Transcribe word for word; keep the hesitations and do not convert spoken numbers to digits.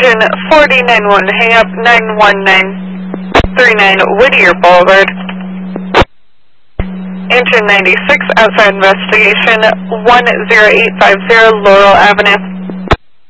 Engine forty ninety-one, hang up nine one nine three nine Whittier Boulevard. Engine ninety-six, outside investigation one zero eight five zero Laurel Avenue.